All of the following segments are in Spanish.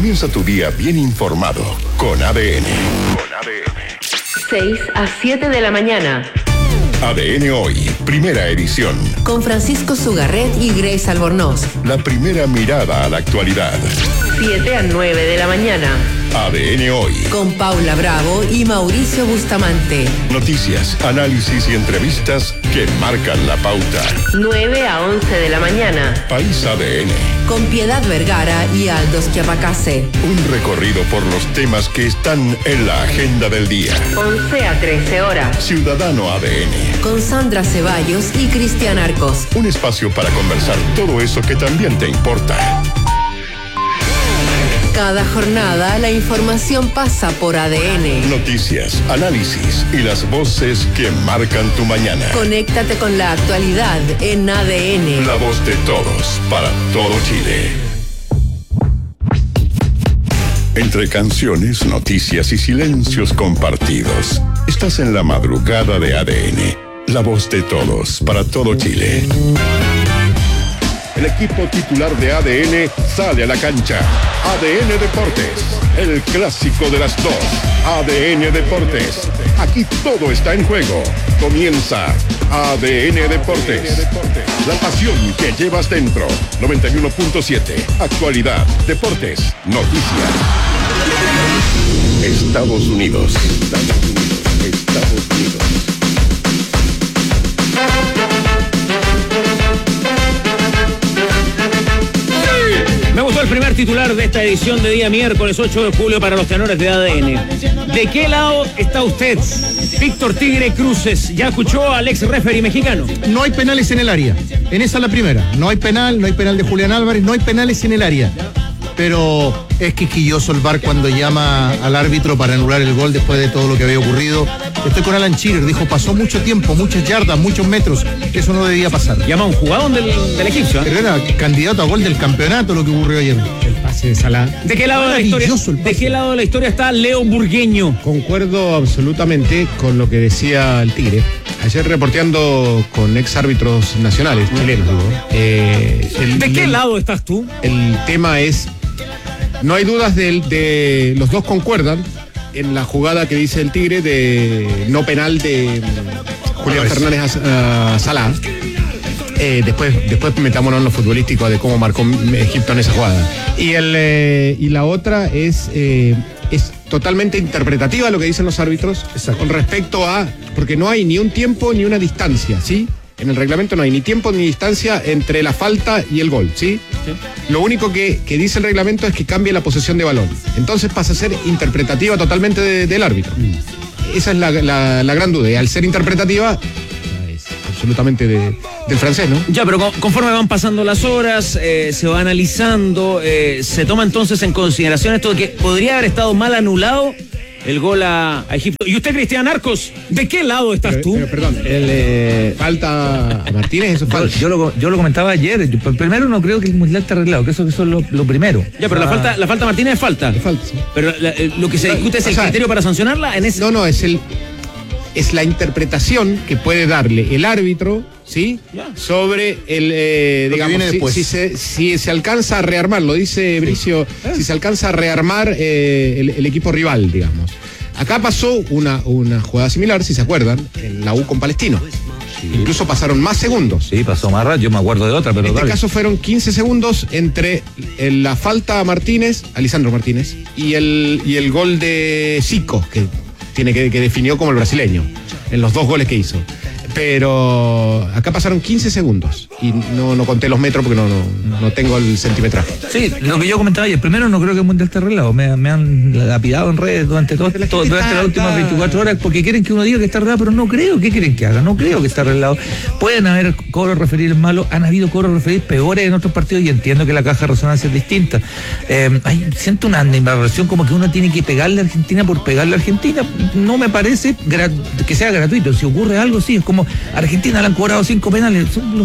Comienza tu día bien informado con ADN. 6 a 7 de la mañana. ADN Hoy, primera edición. Con Francisco Sugarret y Grace Albornoz. La primera mirada a la actualidad. 7 a 9 de la mañana. ADN Hoy. Con Paula Bravo y Mauricio Bustamante. Noticias, análisis y entrevistas que marcan la pauta. 9 a 11 de la mañana. País ADN. Con Piedad Vergara y Aldo Schiapacase. Un recorrido por los temas que están en la agenda del día. 11 a 13 horas. Ciudadano ADN. Con Sandra Ceballos y Cristian Arcos. Un espacio para conversar todo eso que también te importa. Cada jornada la información pasa por ADN. Noticias, análisis y las voces que marcan tu mañana. Conéctate con la actualidad en ADN. La voz de todos, para todo Chile. Entre canciones, noticias y silencios compartidos, estás en la madrugada de ADN. La voz de todos, para todo Chile. El equipo titular de ADN sale a la cancha. ADN Deportes, el clásico de las dos. ADN Deportes, aquí todo está en juego. Comienza ADN Deportes. La pasión que llevas dentro. 91.7, actualidad, deportes, noticias. Estados Unidos. Me gustó el primer titular de esta edición de día miércoles 8 de julio para los tenores de ADN. ¿De qué lado está usted? Víctor Tigre Cruces, ¿ya escuchó al ex referee mexicano? No hay penales en el área. En esa es la primera. No hay penal de Julián Álvarez, no hay penales en el área. Pero es quisquilloso el VAR cuando llama al árbitro para anular el gol después de todo lo que había ocurrido. Estoy con Alan Shearer, dijo, pasó mucho tiempo, muchas yardas, muchos metros, que eso no debía pasar. Llama a un jugador del egipcio. Pero era candidato a gol del campeonato lo que ocurrió ayer. El pase de Salah. ¿De qué lado de la historia está Leo Burgueño? Concuerdo absolutamente con lo que decía el Tigre. Ayer reporteando con ex árbitros nacionales, chilenos, digo. ¿De qué lado estás tú? El tema es, no hay dudas de los dos concuerdan en la jugada que dice el Tigre de no penal de Julián Fernández a Salah. Después metámonos en lo futbolístico de cómo marcó Egipto en esa jugada. Y la otra es totalmente interpretativa lo que dicen los árbitros. Exacto. Con respecto a, porque no hay ni un tiempo ni una distancia, ¿sí? En el reglamento no hay ni tiempo ni distancia entre la falta y el gol, ¿sí? Sí. Lo único que dice el reglamento es que cambie la posesión de balón. Entonces pasa a ser interpretativa totalmente del árbitro. Esa es la gran duda. Y al ser interpretativa, es absolutamente del francés, ¿no? Ya, pero conforme van pasando las horas, se va analizando, se toma entonces en consideración esto de que podría haber estado mal anulado el gol a Egipto. ¿Y usted, Cristian Arcos, de qué lado estás tú? Perdón, falta a Martínez, eso falta. Yo lo comentaba ayer. Primero no creo que el mundial esté arreglado, que eso es lo primero. Ya, pero la falta Martínez es falta. Es falta, sí. Pero lo que se discute es el criterio para sancionarla en ese. No, es la interpretación que puede darle el árbitro, ¿sí? Yeah. Sobre el, digamos, si se alcanza a rearmar, lo dice Bricio, si se alcanza a rearmar el equipo rival, digamos. Acá pasó una jugada similar, si se acuerdan, en la U con Palestino. Sí. Incluso pasaron más segundos. Sí, pasó más rápido, yo me acuerdo de otra, pero en este caso fueron 15 segundos entre la falta a Martínez, a Lisandro Martínez, y el gol de Zico, que definió como el brasileño, en los dos goles que hizo. Pero acá pasaron 15 segundos y no conté los metros porque no tengo el centimetraje. Sí, lo que yo comentaba ayer, primero no creo que el mundial esté arreglado. Me han lapidado en redes durante durante las últimas 24 horas porque quieren que uno diga que está arreglado, pero no creo. ¿Qué quieren que haga? No creo que esté arreglado. Pueden haber cobros referidos malos, han habido cobros referidos peores en otros partidos y entiendo que la caja de resonancia es distinta. Siento una invasión como que uno tiene que pegarle a Argentina por pegarle a Argentina. No me parece que sea gratuito. Si ocurre algo, sí, es como Argentina le han cobrado 5 penales, los 5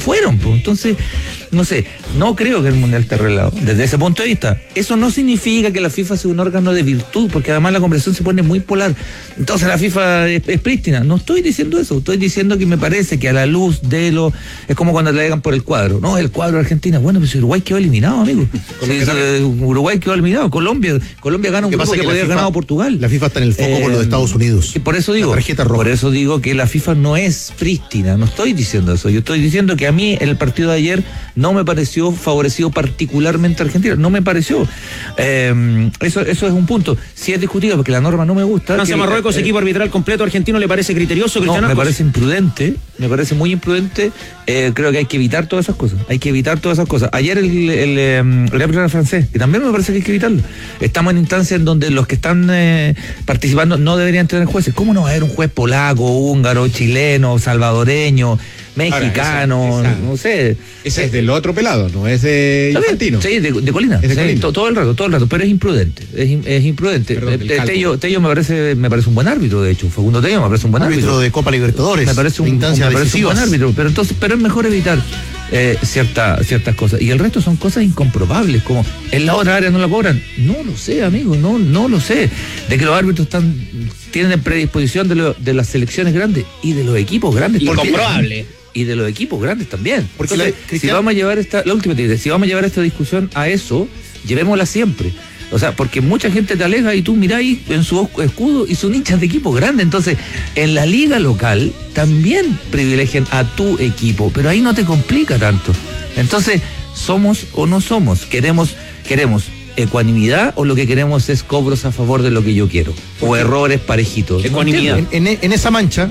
fueron, pues. Entonces, no sé, no creo que el Mundial esté arreglado desde ese punto de vista. Eso no significa que la FIFA sea un órgano de virtud, porque además la conversación se pone muy polar. Entonces la FIFA es prístina. No estoy diciendo eso, estoy diciendo que me parece que a la luz de lo... Es como cuando te digan por el cuadro. No, el cuadro de Argentina. Bueno, pues Uruguay quedó eliminado, amigo. Uruguay quedó eliminado. Colombia gana un grupo que podría haber ganado Portugal. La FIFA está en el foco con los de Estados Unidos. Por eso digo, que la FIFA no es prístina. No estoy diciendo eso. Yo estoy diciendo que a mí el partido de ayer no me pareció favorecido particularmente a Argentina. No me pareció. Eso es un punto. Sí es discutido porque la norma no me gusta. Francia, Marruecos, equipo arbitral completo argentino, ¿le parece criterioso, Cristian No, Arcos? me parece imprudente. Me parece muy imprudente. Creo que hay que evitar todas esas cosas. Ayer el árbitro era francés, que también me parece que hay que evitarlo. Estamos en instancias en donde los que están participando no deberían tener jueces. ¿Cómo no va a haber un juez polaco, húngaro, chileno, salvadoreño, mexicano? Ahora, no sé. Ese es del otro pelado, no es de Infantino. Sí, de Colina. Es de Colina. Todo el rato, pero es imprudente. Es imprudente. Perdón, Tello me parece un buen árbitro, de hecho. Facundo Tello me parece un buen árbitro de Copa Libertadores. Me parece un buen árbitro, pero es mejor evitar ciertas cosas. Y el resto son cosas incomprobables, como en la otra área no la cobran. No lo sé, amigo, no lo sé. De que los árbitros tienen predisposición de las selecciones grandes y de los equipos grandes. Incomprobable. Y de los equipos grandes también. Porque entonces, si vamos a llevar esta discusión a eso, llevémosla siempre. O sea, porque mucha gente te aleja y tú miráis en su escudo y son hinchas de equipos grandes. Entonces, en la liga local también privilegian a tu equipo, pero ahí no te complica tanto. Entonces, ¿somos o no somos? ¿Queremos ecuanimidad o lo que queremos es cobros a favor de lo que yo quiero? O errores parejitos. Ecuanimidad. En esa mancha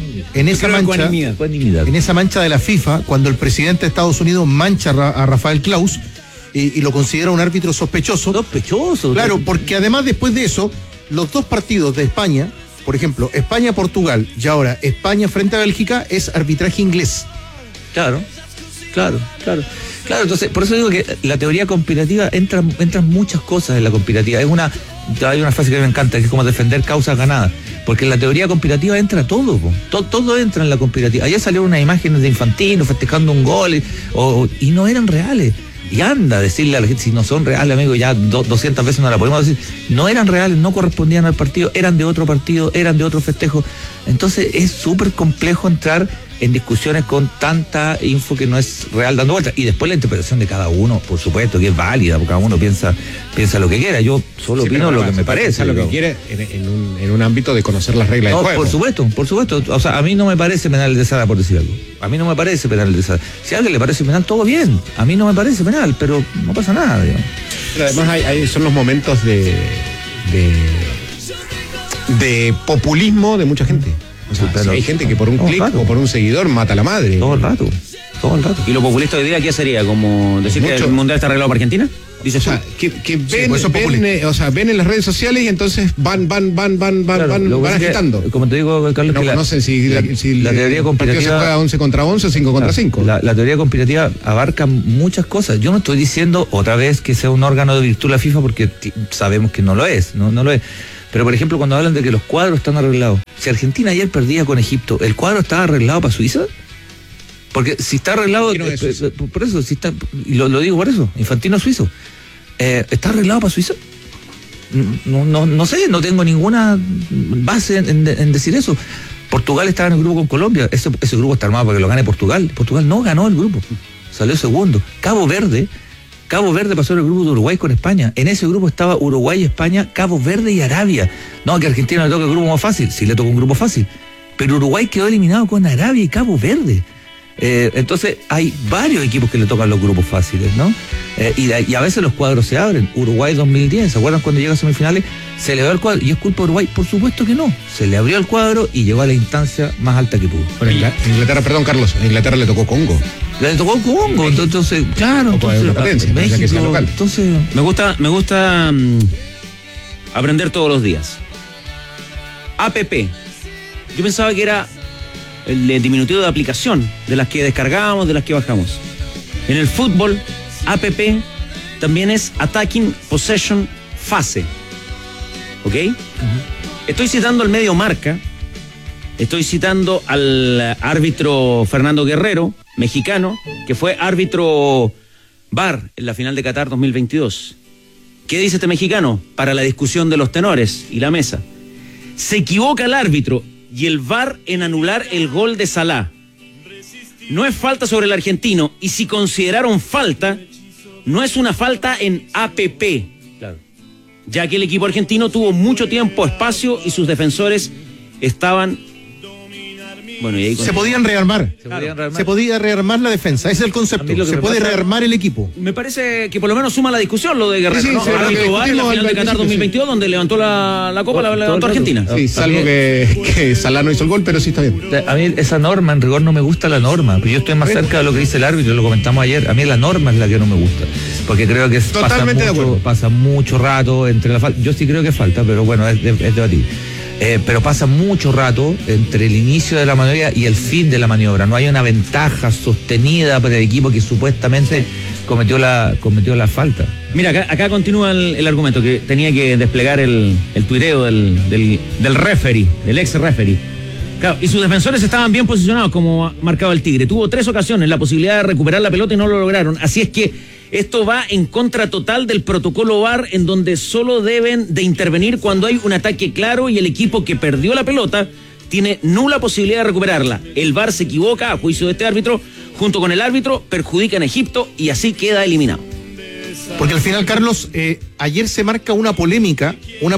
de la FIFA, cuando el presidente de Estados Unidos mancha a Rafael Klaus y lo considera un árbitro sospechoso. Claro, porque además después de eso, los dos partidos de España, por ejemplo, España-Portugal y ahora España frente a Bélgica, es arbitraje inglés. Claro, entonces, por eso digo que la teoría conspirativa entran muchas cosas en la conspirativa. Hay una frase que me encanta, que es como defender causas ganadas. Porque en la teoría conspirativa entra todo, todo entra en la conspirativa. Ayer salieron unas imágenes de Infantino festejando un gol y no eran reales. Y anda a decirle a la gente, si no son reales, amigo, ya 200 veces no la podemos decir. No eran reales, no correspondían al partido, eran de otro partido, eran de otro festejo. Entonces es súper complejo entrar en discusiones con tanta info que no es real dando vueltas. Y después la interpretación de cada uno, por supuesto, que es válida, porque cada uno piensa lo que quiera. Yo solo opino lo que me parece. Lo que quiere en un ámbito de conocer las reglas del juego. Por supuesto. O sea, a mí no me parece penal el de Sara, por decir algo. A mí no me parece penal el de Sara. Si a alguien le parece penal, todo bien. A mí no me parece penal, pero no pasa nada, digamos. Pero además son los momentos de populismo de mucha gente. O sea, si hay gente que por un clic o por un seguidor mata a la madre. Todo el rato. ¿Y lo populista hoy día qué sería? ¿Como decir que el Mundial está arreglado para Argentina? Dice que ven en las redes sociales y entonces van agitando. Como te digo, Carlos, no conocen si la teoría conspirativa se juega 11 contra 11 o 5 contra 5. La teoría conspirativa abarca muchas cosas. Yo no estoy diciendo otra vez que sea un órgano de virtud la FIFA, porque sabemos que no lo es, no lo es. Pero, por ejemplo, cuando hablan de que los cuadros están arreglados, si Argentina ayer perdía con Egipto, ¿el cuadro estaba arreglado para Suiza? Porque si está arreglado, por eso, si está, y lo digo por eso, Infantino suizo, ¿está arreglado para Suiza? No sé, no tengo ninguna base en decir eso. Portugal estaba en el grupo con Colombia, ese grupo está armado para que lo gane Portugal. Portugal no ganó el grupo, salió segundo. Cabo Verde pasó en el grupo de Uruguay con España. En ese grupo estaba Uruguay, España, Cabo Verde y Arabia. No, que a Argentina le toca el grupo más fácil. Sí le tocó un grupo fácil. Pero Uruguay quedó eliminado con Arabia y Cabo Verde. Entonces hay varios equipos que le tocan los grupos fáciles, ¿no? Y a veces los cuadros se abren. Uruguay 2010, ¿se acuerdan cuando llega a semifinales? Se le dio el cuadro. ¿Y es culpa de Uruguay? Por supuesto que no. Se le abrió el cuadro y llegó a la instancia más alta que pudo. Inglaterra, perdón, Carlos, a Inglaterra le tocó Congo. Entonces, claro, México, entonces me gusta aprender todos los días. APP. Yo pensaba que era el diminutivo de aplicación, de las que descargábamos, de las que bajamos. En el fútbol, APP también es Attacking Possession Phase. ¿Ok? Estoy citando el medio Marca, Estoy citando al árbitro Fernando Guerrero, mexicano, que fue árbitro VAR en la final de Qatar 2022. ¿Qué dice este mexicano? Para la discusión de los tenores y la mesa. Se equivoca el árbitro y el VAR en anular el gol de Salah. No es falta sobre el argentino, y si consideraron falta, no es una falta en APP. Claro. Ya que el equipo argentino tuvo mucho tiempo, espacio, y sus defensores estaban... Bueno, y ahí se podían rearmar. Se podía rearmar la defensa. Ese es el concepto. Se puede rearmar el equipo. Me parece que por lo menos suma la discusión lo de Guerrero, sí, ¿no? Árbitro VAR en la final de Qatar 2022, donde levantó la Copa, la levantó Argentina. Sí, salvo que Salah no hizo el gol, pero sí está bien. A mí esa norma, en rigor, no me gusta la norma. Pero yo estoy más cerca de lo que dice el árbitro, lo comentamos ayer. A mí la norma es la que no me gusta. Porque creo que pasa mucho rato entre la falta. Yo sí creo que falta, pero bueno, es debatible. Pero pasa mucho rato entre el inicio de la maniobra y el fin de la maniobra. No hay una ventaja sostenida para el equipo que supuestamente cometió la falta. Mira, acá continúa el argumento, que tenía que desplegar el tuiteo del referee, del ex referee. Claro, y sus defensores estaban bien posicionados, como marcaba el Tigre. Tuvo 3 ocasiones la posibilidad de recuperar la pelota y no lo lograron. Así es que esto va en contra total del protocolo VAR, en donde solo deben de intervenir cuando hay un ataque claro y el equipo que perdió la pelota tiene nula posibilidad de recuperarla. El VAR se equivoca, a juicio de este árbitro, junto con el árbitro, perjudican a Egipto y así queda eliminado. Porque al final, Carlos, ayer se marca una polémica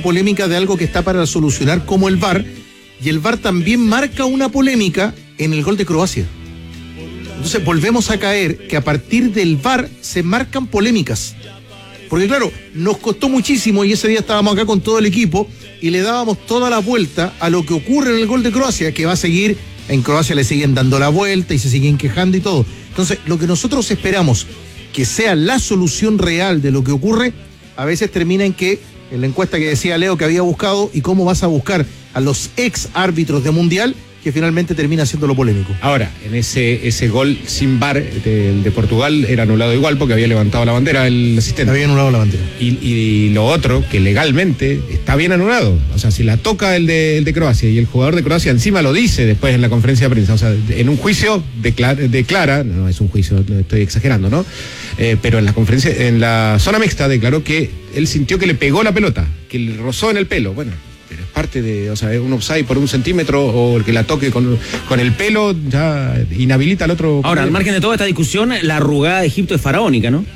de algo que está para solucionar como el VAR, y el VAR también marca una polémica en el gol de Croacia. Entonces volvemos a caer que a partir del VAR se marcan polémicas. Porque claro, nos costó muchísimo, y ese día estábamos acá con todo el equipo y le dábamos toda la vuelta a lo que ocurre en el gol de Croacia, que va a seguir, en Croacia le siguen dando la vuelta y se siguen quejando y todo. Entonces, lo que nosotros esperamos que sea la solución real de lo que ocurre, a veces termina en que, en la encuesta que decía Leo que había buscado, y cómo vas a buscar a los ex árbitros de Mundial, que finalmente termina siendo lo polémico. Ahora, en ese gol sin VAR de Portugal era anulado igual porque había levantado la bandera el asistente. Había anulado la bandera. Y lo otro, que legalmente está bien anulado. O sea, si la toca el de Croacia y el jugador de Croacia encima lo dice después en la conferencia de prensa, o sea, en un juicio declara, no es un juicio, estoy exagerando, ¿no? Pero en la zona mixta declaró que él sintió que le pegó la pelota, que le rozó en el pelo. Bueno, pero es parte de, o sea, un offside por 1 centímetro, o el que la toque con el pelo ya inhabilita al otro. Ahora, al margen de toda esta discusión, la arrugada de Egipto es faraónica, ¿no?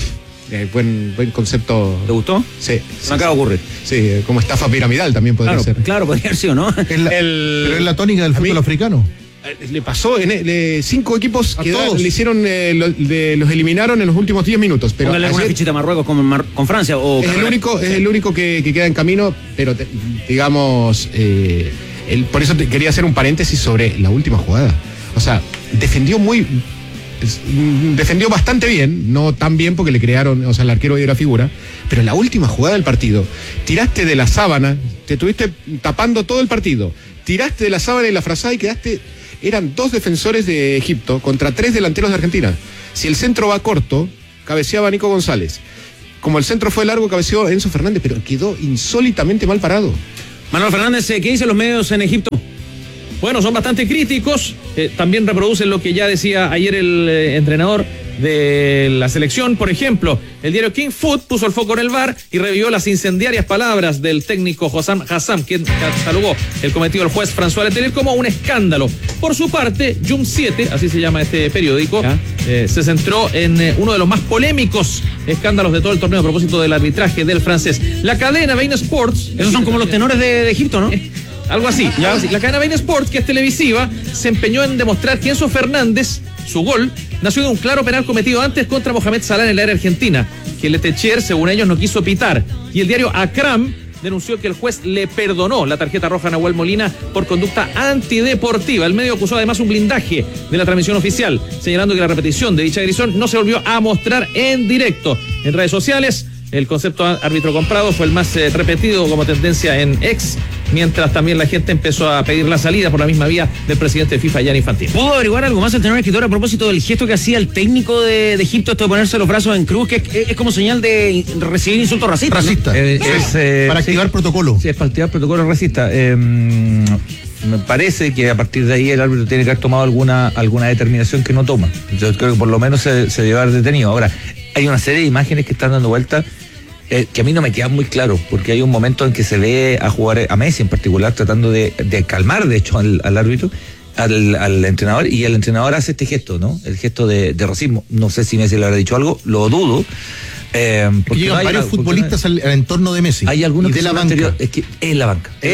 Buen concepto. ¿Te gustó? Sí. Me acaba de ocurrir. Sí, como estafa piramidal también podría ser. Claro, podría haber sido, ¿no? Pero es la tónica del fútbol africano. Le pasó, 5 equipos que le hicieron, los eliminaron en los últimos 10 minutos. Pero póngale una fichita a Marruecos con Francia. Es el único que queda en camino, pero digamos, por eso quería hacer un paréntesis sobre la última jugada. O sea, defendió bastante bien, no tan bien porque le crearon, o sea, el arquero dio la figura, pero en la última jugada del partido, tiraste de la sábana, te estuviste tapando todo el partido, tiraste de la sábana y la frazada y quedaste. Eran 2 defensores de Egipto contra 3 delanteros de Argentina. Si el centro va corto, cabeceaba Nico González. Como el centro fue largo, cabeceó Enzo Fernández, pero quedó insólitamente mal parado. Manuel Fernández, ¿qué dicen los medios en Egipto? Bueno, son bastante críticos. También reproducen lo que ya decía ayer el entrenador de la selección. Por ejemplo, el diario King Food puso el foco en el VAR y revivió las incendiarias palabras del técnico Hossam Hassam, quien catalogó el cometido del juez François Letelier como un escándalo. Por su parte, Jum 7, así se llama este periódico, se centró en uno de los más polémicos escándalos de todo el torneo a propósito del arbitraje del francés. La cadena Bein Sports... Esos son como los tenores de Egipto, ¿no? Algo así. La cadena Bein Sports, que es televisiva, se empeñó en demostrar que Enzo Fernández, su gol, nació de un claro penal cometido antes contra Mohamed Salah en el área argentina, que Letelier, según ellos, no quiso pitar. Y el diario Akram denunció que el juez le perdonó la tarjeta roja a Nahuel Molina por conducta antideportiva. El medio acusó además un blindaje de la transmisión oficial, señalando que la repetición de dicha agresión no se volvió a mostrar en directo. En redes sociales, el concepto árbitro comprado fue el más repetido como tendencia en X, mientras también la gente empezó a pedir la salida por la misma vía del presidente de FIFA, Gianni Infantino. ¿Pudo averiguar algo más el tenor escritor a propósito del gesto que hacía el técnico de Egipto, esto de ponerse los brazos en cruz, que es como señal de recibir insultos racistas? Racista. ¿No? Para activar protocolo. Sí, es para activar protocolo racista. me parece que a partir de ahí el árbitro tiene que haber tomado alguna determinación que no toma. Yo creo que por lo menos se debe haber detenido. Ahora, hay una serie de imágenes que están dando vuelta que a mí no me quedan muy claro, porque hay un momento en que se ve a jugar a Messi en particular tratando de calmar, de hecho, al árbitro, al entrenador, y el entrenador hace este gesto, ¿no? El gesto de racismo. No sé si Messi le habrá dicho algo, lo dudo. Porque llegan varios futbolistas al entorno de Messi. Hay algunos de la banca. Es que es la banca. Es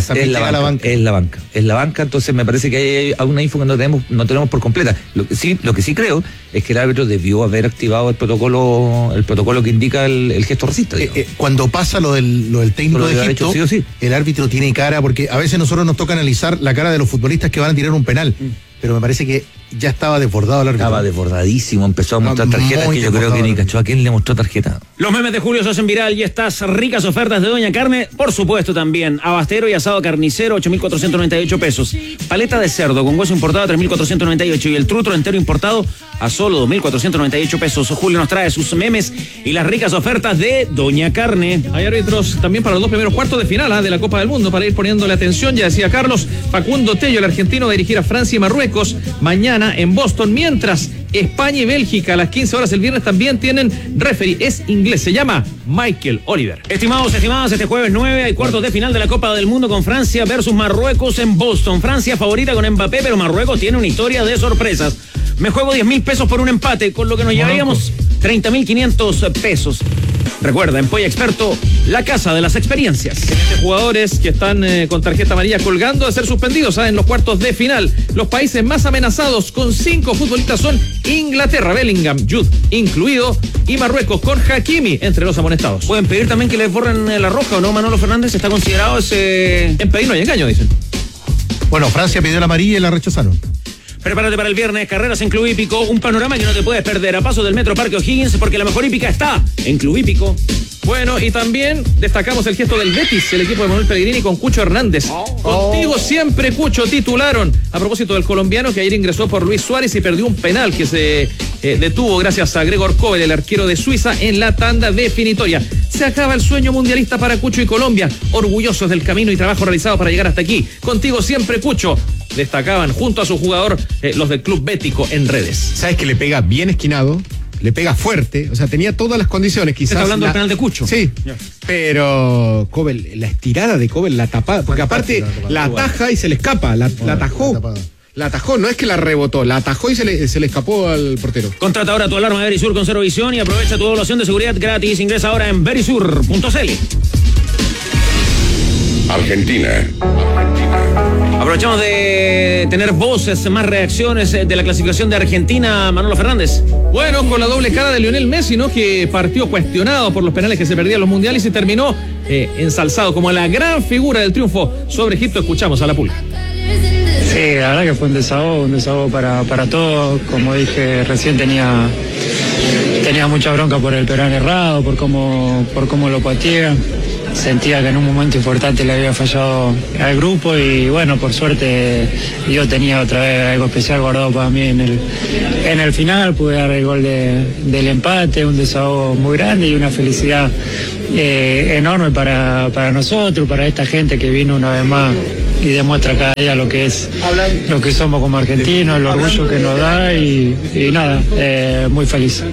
la banca. Entonces me parece que hay alguna info que no tenemos por completa. Lo que sí creo es que el árbitro debió haber activado el protocolo que indica el gesto racista. Cuando pasa lo del técnico de Egipto, sí o sí. El árbitro tiene cara, porque a veces nosotros nos toca analizar la cara de los futbolistas que van a tirar un penal. Pero me parece que ya estaba desbordado el árbitro. Estaba desbordadísimo, empezó a mostrar tarjetas que yo creo que ni cachó a quién le mostró tarjeta. Los memes de Julio se hacen viral y estas ricas ofertas de Doña Carne, por supuesto también. Abastero y asado carnicero, 8.498 pesos. Paleta de cerdo con hueso importado, 3.498. Y el trutro entero importado a solo 2.498 pesos. Julio nos trae sus memes y las ricas ofertas de Doña Carne. Hay árbitros también para los dos primeros cuartos de final de la Copa del Mundo para ir poniéndole atención. Ya decía Carlos, Facundo Tello, el argentino, va a dirigir a Francia y Marruecos mañana en Boston, mientras España y Bélgica a las 15 horas el viernes también tienen referee, es inglés, se llama Michael Oliver. Estimados, este jueves 9 hay cuartos de final de la Copa del Mundo con Francia versus Marruecos en Boston. Francia favorita con Mbappé, pero Marruecos tiene una historia de sorpresas. Me juego 10.000 pesos por un empate, con lo que nos llevaríamos 30.500 pesos. Recuerda, en Polla Experto, la casa de las experiencias. Jugadores que están con tarjeta amarilla colgando de ser suspendidos en los cuartos de final. Los países más amenazados con 5 futbolistas son Inglaterra, Bellingham, Jude incluido, y Marruecos con Hakimi entre los amonestados. Pueden pedir también que les borren la roja, ¿o no? Manolo Fernández está considerado ese... En pedir no hay engaño, dicen. Bueno, Francia pidió la amarilla y la rechazaron. Prepárate para el viernes, carreras en Club Hípico, un panorama que no te puedes perder a paso del Metro Parque O'Higgins, porque la mejor hípica está en Club Hípico. Bueno, y también destacamos el gesto del Betis, el equipo de Manuel Pellegrini con Cucho Hernández. Contigo siempre, Cucho, titularon. A propósito del colombiano que ayer ingresó por Luis Suárez y perdió un penal que se detuvo gracias a Gregor Kobel, el arquero de Suiza, en la tanda definitoria. Se acaba el sueño mundialista para Cucho y Colombia, orgullosos del camino y trabajo realizado para llegar hasta aquí. Contigo siempre, Cucho. Destacaban junto a su jugador los del Club Bético en redes. ¿Sabes que le pega bien esquinado? Le pega fuerte, o sea, tenía todas las condiciones, quizás. ¿Estás hablando del penal de Cucho? Sí, pero Kobel, la estirada de Kobel, la tapada, porque aparte la ataja y se le escapa, la atajó. La atajó, no es que la rebotó, la atajó y se le escapó al portero. Contrata ahora tu alarma de Verisur con Cero Visión y aprovecha tu evaluación de seguridad gratis. Ingresa ahora en verisur.cl. Argentina. Aprovechamos de tener voces, más reacciones de la clasificación de Argentina, Manolo Fernández. Bueno, con la doble cara de Lionel Messi, ¿no? Que partió cuestionado por los penales que se perdían en los mundiales y terminó ensalzado como la gran figura del triunfo sobre Egipto. Escuchamos a la Pulga. Sí, la verdad que fue un desahogo para todos. Como dije recién, tenía mucha bronca por el penal errado, por cómo lo pateé. Sentía que en un momento importante le había fallado al grupo y bueno, por suerte yo tenía otra vez algo especial guardado para mí en el final. Pude dar el gol del empate, un desahogo muy grande y una felicidad enorme para nosotros, para esta gente que vino una vez más y demuestra cada día lo que somos como argentinos, el orgullo que nos da y nada, muy feliz.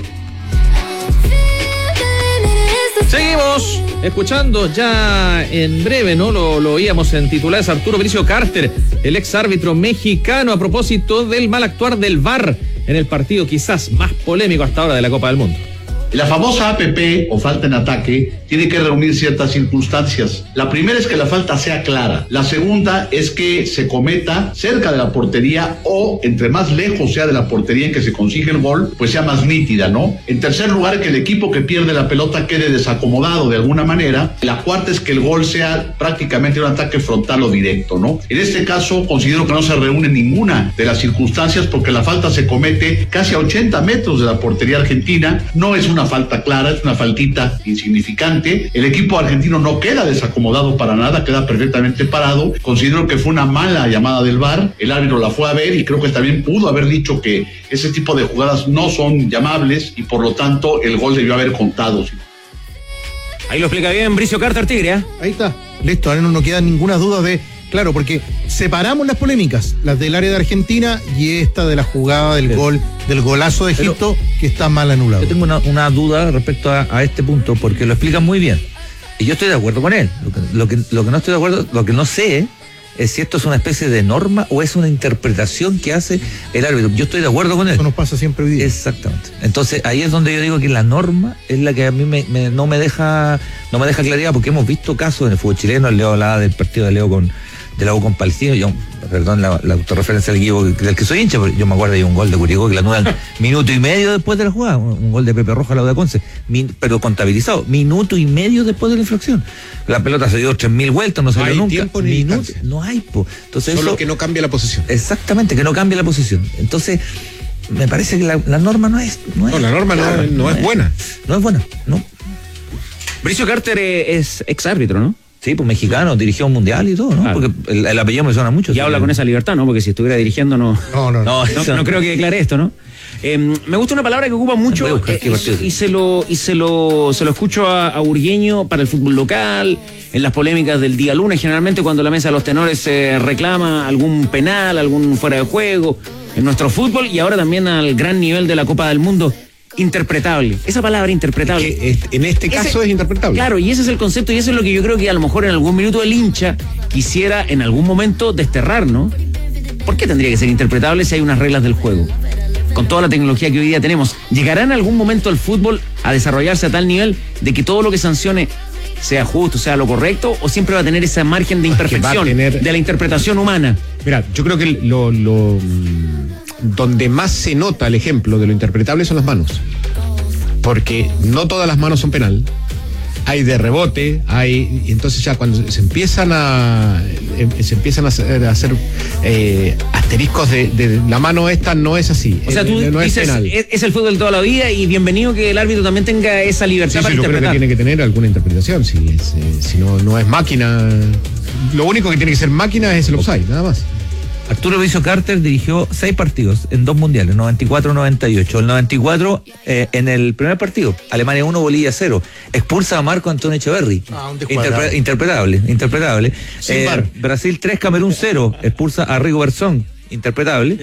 Seguimos escuchando ya en breve, ¿no? Lo oíamos en titulares, Arturo Bricio Carter, el ex árbitro mexicano, a propósito del mal actuar del VAR en el partido quizás más polémico hasta ahora de la Copa del Mundo. La famosa APP o falta en ataque tiene que reunir ciertas circunstancias. La primera es que la falta sea clara. La segunda es que se cometa cerca de la portería o entre más lejos sea de la portería en que se consigue el gol, pues sea más nítida, ¿no? En tercer lugar, que el equipo que pierde la pelota quede desacomodado de alguna manera. La cuarta es que el gol sea prácticamente un ataque frontal o directo, ¿no? En este caso considero que no se reúne ninguna de las circunstancias porque la falta se comete casi a 80 metros de la portería argentina. No es una falta clara, es una faltita insignificante. El equipo argentino no queda desacomodado para nada, queda perfectamente parado. Considero que fue una mala llamada del VAR, el árbitro la fue a ver y creo que también pudo haber dicho que ese tipo de jugadas no son llamables y por lo tanto el gol debió haber contado. Ahí lo explica bien Bricio Carter, Tigre, ¿eh? Ahí está, listo, ahora no queda ninguna duda de Claro, porque separamos las polémicas, las del área de Argentina y esta de la jugada del gol, del golazo de Egipto, que está mal anulado. Yo tengo una duda respecto a este punto, porque lo explican muy bien. Y yo estoy de acuerdo con él. Lo que no estoy de acuerdo, lo que no sé es si esto es una especie de norma o es una interpretación que hace el árbitro. Yo estoy de acuerdo con él. Eso nos pasa siempre hoy día. Exactamente. Entonces ahí es donde yo digo que la norma es la que a mí no me deja claridad, porque hemos visto casos en el fútbol chileno. Leo hablaba del partido de la U con Palestino. Yo, perdón la autorreferencia del equipo del que soy hincha, pero yo me acuerdo de un gol de Curicó que la anulan minuto y medio después de la jugada, un gol de Pepe Roja a la U de Conce, pero contabilizado, minuto y medio después de la infracción. La pelota se dio 3.000 vueltas, no salió nunca. Tiempo ni minutos, no hay, po. Entonces solo eso, que no cambia la posición. Exactamente, que no cambia la posición. Entonces, me parece que la norma no es la norma no es buena. No es buena, no. Bricio Carter es ex árbitro, ¿no? Sí, pues mexicano, dirigió un mundial y todo, ¿no? Claro. Porque el apellido me suena mucho. Y habla con esa libertad, ¿no? Porque si estuviera dirigiendo no creo que declare esto, ¿no? Me gusta una palabra que ocupa mucho y se lo escucho a Burgueño para el fútbol local, en las polémicas del día lunes, generalmente cuando la mesa de los tenores se reclama algún penal, algún fuera de juego en nuestro fútbol, y ahora también al gran nivel de la Copa del Mundo. Interpretable, esa palabra interpretable. En este caso es interpretable. Claro, y ese es el concepto, y eso es lo que yo creo que a lo mejor en algún minuto el hincha quisiera en algún momento desterrar, ¿no? ¿Por qué tendría que ser interpretable si hay unas reglas del juego? Con toda la tecnología que hoy día tenemos, ¿llegará en algún momento el fútbol a desarrollarse a tal nivel de que todo lo que sancione sea justo, sea lo correcto, o siempre va a tener ese margen de imperfección de la interpretación humana? Mira, yo creo que donde más se nota el ejemplo de lo interpretable son las manos, porque no todas las manos son penal, hay de rebote, y entonces ya cuando se empiezan a hacer asteriscos de la mano esta no es así. O sea, tú no dices, es penal. Es el fútbol de toda la vida, y bienvenido que el árbitro también tenga esa libertad para yo interpretar. creo que tiene que tener alguna interpretación, si no es máquina. Lo único que tiene que ser máquina es el offside, nada más. Arturo Bricio Carter dirigió 6 partidos en 2 mundiales, 94-98. El 94, en el primer partido, Alemania 1, Bolivia 0. Expulsa a Marco Antonio Echeverri. Interpretable. Brasil 3, Camerún 0. Expulsa a Rigo Bersón. Interpretable.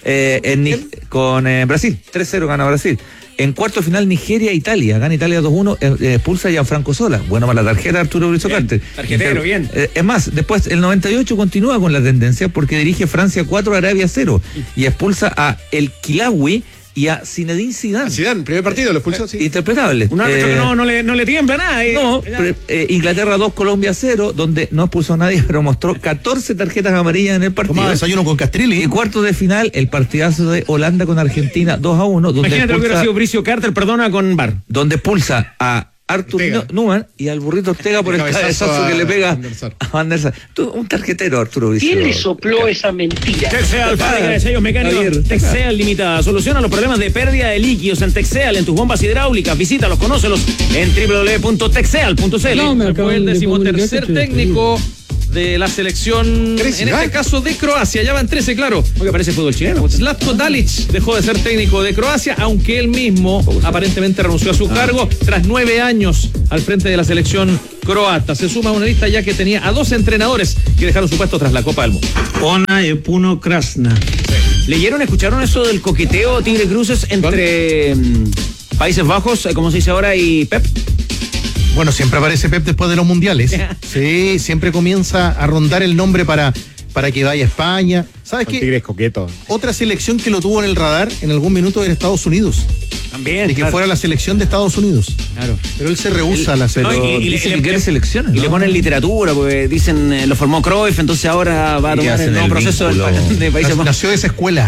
Con Brasil, 3-0 gana Brasil. En cuarto final, Nigeria-Italia. Gana Italia 2-1, expulsa a Gianfranco Sola. Bueno, para la tarjeta Arturo Bricio Carter. Tarjetero, bien. Es más, después el 98 continúa con la tendencia porque dirige Francia 4, Arabia 0. Y expulsa a El Kilawi y a Zinedine Zidane. Zidane, primer partido lo expulsó, sí. Interpretable. Un árbitro que no le tiembla nada. Inglaterra 2, Colombia 0, donde no expulsó a nadie, pero mostró 14 tarjetas amarillas en el partido. Tomaba desayuno con Castrilli. Y cuarto de final, el partidazo de Holanda con Argentina 2-1. Donde imagínate lo que hubiera sido Bricio Carter, perdona, con VAR. Donde expulsa a Artur Numan y al burrito Ortega por el cabezazo que le pega a Van der Sar. Un tarjetero, Arturo Bricio. ¿Quién le sopló esa mentira? Texeal, fábrica de sellos mecánicos. Texeal Limitada. Soluciona los problemas de pérdida de líquidos en Texeal, en tus bombas hidráulicas. Visítalos, conócelos en www.texeal.cl. Fue el 13º técnico de la selección, 13, en este caso de Croacia. Ya van 13, claro. Porque parece fútbol chileno. Zlatko Dalic dejó de ser técnico de Croacia, aunque él mismo aparentemente renunció a su cargo tras 9 años al frente de la selección croata. Se suma a una lista ya que tenía a 2 entrenadores que dejaron su puesto tras la Copa del Mundo. Ona Epuno Krasna. ¿Leyeron, escucharon eso del coqueteo Tigre Cruces entre Países Bajos, como se dice ahora, y Pep? Bueno, siempre aparece Pep después de los mundiales. Sí, siempre comienza a rondar el nombre para que vaya a España. ¿Sabes qué? Tigres coqueto. Otra selección que lo tuvo en el radar en algún minuto era Estados Unidos. También. De que fuera la selección de Estados Unidos. Claro. Pero él se rehúsa a la selección. No, y dice que quiere selecciones, ¿no? Y le ponen literatura, porque dicen, lo formó Cruyff, entonces ahora va a tomar el nuevo proceso de Países Bajos. Nació de esa escuela.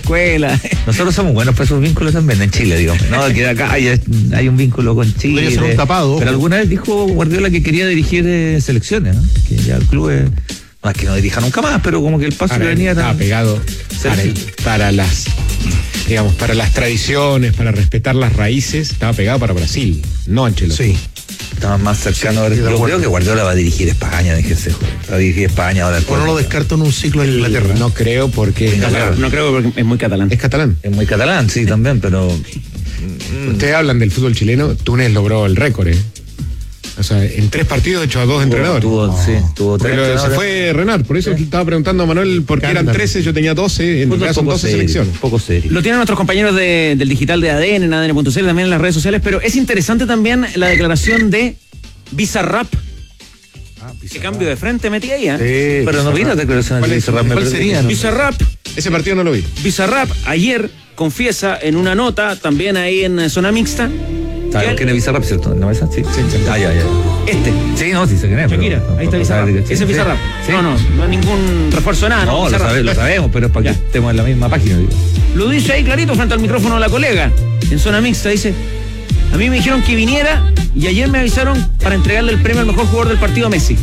Nosotros somos buenos para esos vínculos también en Chile, digo. No, que acá hay un vínculo con Chile. Podría ser un tapado. Pero alguna vez dijo Guardiola que quería dirigir selecciones, ¿no? Que ya el club no es que no dirija nunca más, pero como que el paso que venía estaba pegado para las tradiciones, para respetar las raíces, estaba pegado para Brasil, no Ancelotti. Sí. Estaba más cercano. Yo creo que Guardiola va a dirigir España, déjese joder. Va a dirigir España ahora. O no lo descarto en un ciclo en Inglaterra. No creo porque... No creo porque es muy catalán. Es catalán. Es muy catalán, sí, también, pero... Ustedes hablan del fútbol chileno, Túnez logró el récord, O sea, en 3 partidos echó a 2 entrenadores. Tuvo 3. Se fue Renard, por eso estaba preguntando a Manuel por qué eran 13, yo tenía 12, en realidad son 12 selecciones. Poco serio. Lo tienen nuestros compañeros del digital de ADN, en ADN.cl, también en las redes sociales, pero es interesante también la declaración de Bizarrap. ¿Qué cambio de frente metí ahí? Sí, pero no vi la declaración de Bizarrap. ¿Cuál sería? Bizarrap. Ese partido no lo vi. Bizarrap ayer confiesa en una nota, también ahí en Zona Mixta. ¿Sabes quién es Bizarrap, cierto? ¿No es así? Sí. Ya. Sí, no, sí sé quién es. Shakira, ahí está Bizarrap. Ese es Bizarrap. Sí. No hay ningún refuerzo de nada. No, lo sabemos, pero es para que estemos en la misma página. Digo. Lo dice ahí clarito frente al micrófono de la colega. En Zona Mixta dice: a mí me dijeron que viniera y ayer me avisaron para entregarle el premio al mejor jugador del partido a Messi.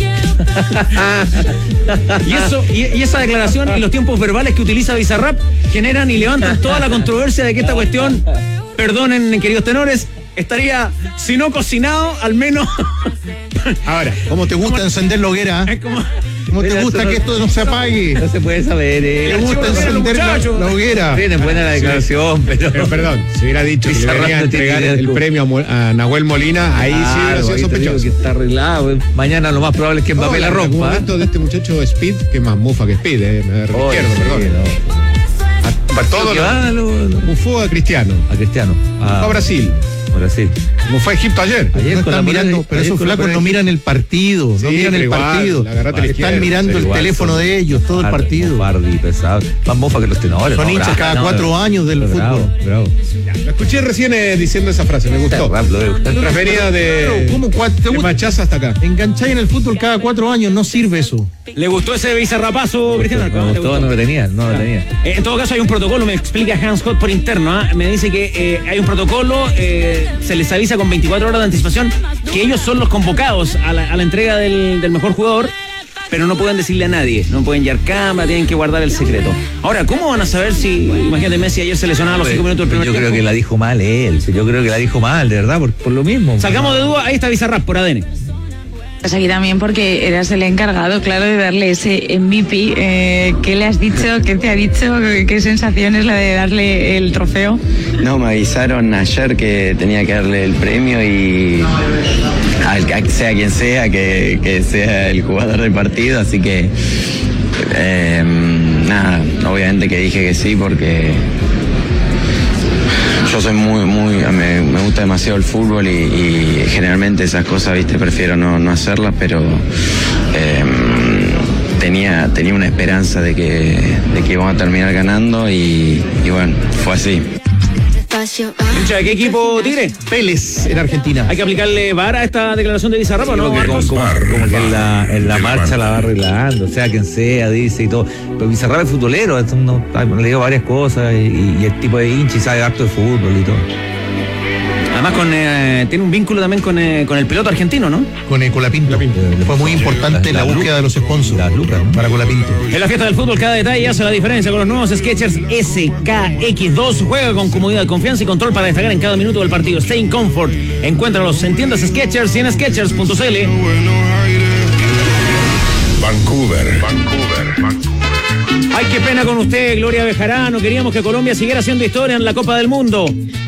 y esa declaración y los tiempos verbales que utiliza Bizarrap generan y levantan toda la controversia de que esta cuestión, perdonen queridos tenores, estaría, si no cocinado, al menos. Ahora, ¿cómo te gusta encender la hoguera? ¿Cómo te gusta que esto no se apague? No se puede saber. ¿Te gusta encender la hoguera? Bien, es buena la declaración, pero perdón, si hubiera dicho que le venía a entregar el premio a Nahuel Molina, ahí sí hubiera sido sospechoso. Que está arreglado. Mañana lo más probable es que Mbappé la rompa. El momento de este mucho Speed, que más mufa que Speed, izquierdo, perdón. Para todo mufó a Cristiano. A Brasil. Como fue a Egipto ayer. No están mirando, pero esos flacos no miran el partido. No miran el partido. Están mirando el teléfono de ellos, todo el partido. Bardi, pesado. Más mofa que los tenores. Son hinchas cada 4 años del fútbol. Bravo. Lo escuché recién diciendo esa frase, me gustó. Referida de Machaza hasta acá. Engancháis en el fútbol cada 4 años, no sirve eso. ¿Le gustó ese Bizarrapazo, Cristiano? No lo tenía. En todo caso hay un protocolo, me explica Hans Hot por interno. Me dice que hay un protocolo, se les avisa con 24 horas de anticipación que ellos son los convocados a la entrega del mejor jugador, pero no pueden decirle a nadie, no pueden llevar cámara, tienen que guardar el secreto. Ahora, ¿cómo van a saber si, imagínate, Messi ayer se lesionaba a los 5 minutos del primer tiempo? Yo creo que la dijo mal él, de verdad, por lo mismo. Salgamos de duda, ahí está Bizarrap por ADN. Pues aquí también porque eras el encargado, claro, de darle ese MVP. ¿Qué le has dicho? ¿Qué te ha dicho? ¿Qué sensación es la de darle el trofeo? No, me avisaron ayer que tenía que darle el premio y sea quien sea, que sea el jugador del partido, así que nada, obviamente que dije que sí porque yo soy me gusta demasiado el fútbol y generalmente esas cosas, viste, prefiero no hacerlas, pero tenía una esperanza de que íbamos a terminar ganando y bueno, fue así. ¿Hincha de qué equipo, Tigre? Vélez, en Argentina. ¿Hay que aplicarle VAR a esta declaración de Bizarrap o no? Como que en la marcha la va arreglando, sea quien sea, dice y todo. Pero Bizarrap es futbolero, le digo varias cosas y el tipo de hincha y sabe harto de fútbol y todo. Además tiene un vínculo también con el piloto argentino, ¿no? Con Colapinto. Fue muy importante la búsqueda de los sponsors para Colapinto. En la fiesta del fútbol cada detalle hace la diferencia con los nuevos Skechers SKX2. Juega con comodidad, confianza y control para destacar en cada minuto del partido. Stay in comfort. Encuéntralos en tiendas Skechers y en Skechers.cl. Vancouver. Ay, qué pena con usted, Gloria Bejarano. Queríamos que Colombia siguiera haciendo historia en la Copa del Mundo.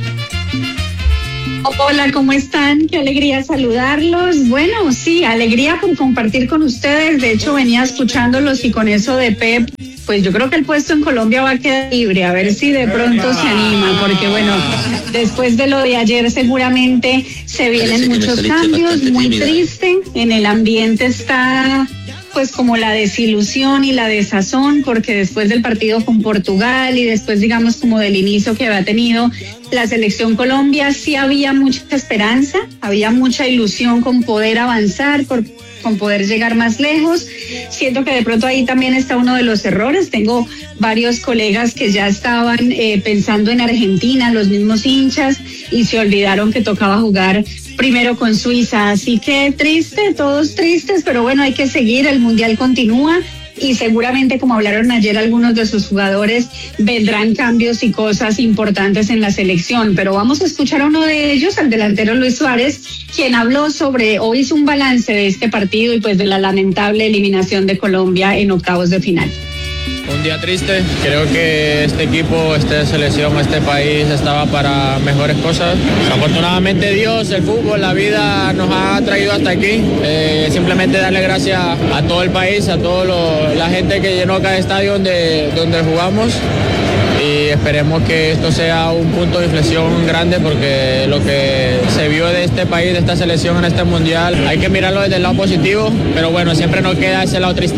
Hola, ¿cómo están? Qué alegría saludarlos. Bueno, sí, alegría por compartir con ustedes. De hecho, venía escuchándolos y con eso de Pep, pues yo creo que el puesto en Colombia va a quedar libre. A ver si de pronto se anima, porque bueno, después de lo de ayer seguramente se vienen muchos cambios. Muy triste. En el ambiente está pues como la desilusión y la desazón, porque después del partido con Portugal y después, digamos, como del inicio que había tenido la selección Colombia, sí había mucha esperanza, había mucha ilusión con poder avanzar, con poder llegar más lejos. Siento que de pronto ahí también está uno de los errores. Tengo varios colegas que ya estaban pensando en Argentina, los mismos hinchas, y se olvidaron que tocaba jugar primero con Suiza. Así que triste, todos tristes, pero bueno, hay que seguir, el Mundial continúa. Y seguramente, como hablaron ayer algunos de sus jugadores, vendrán cambios y cosas importantes en la selección. Pero vamos a escuchar a uno de ellos, al delantero Luis Suárez, quien habló o hizo un balance de este partido y pues de la lamentable eliminación de Colombia en octavos de final. Un día triste, creo que este equipo, esta selección, este país estaba para mejores cosas. Afortunadamente Dios, el fútbol, la vida nos ha traído hasta aquí. Simplemente darle gracias a todo el país, a toda la gente que llenó cada estadio donde jugamos. Y esperemos que esto sea un punto de inflexión grande, porque lo que se vio de este país, de esta selección en este mundial, hay que mirarlo desde el lado positivo, pero bueno, siempre nos queda ese lado triste.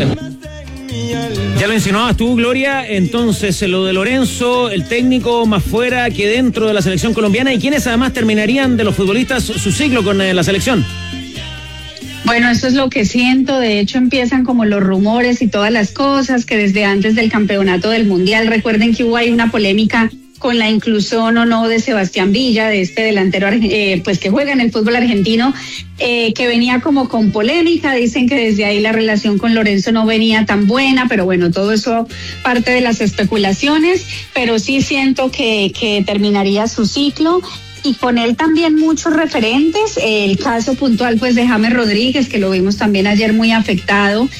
Ya lo insinuabas tú, Gloria, entonces lo de Lorenzo, el técnico más fuera que dentro de la selección colombiana, y quienes además terminarían de los futbolistas su ciclo con la selección. Bueno, eso es lo que siento. De hecho, empiezan como los rumores y todas las cosas que desde antes del campeonato del Mundial, recuerden que hubo ahí una polémica con la inclusión o no de Sebastián Villa, de este delantero pues que juega en el fútbol argentino, que venía como con polémica. Dicen que desde ahí la relación con Lorenzo no venía tan buena, pero bueno, todo eso parte de las especulaciones, pero sí siento que terminaría su ciclo. Y con él también muchos referentes, el caso puntual pues de James Rodríguez, que lo vimos también ayer muy afectado,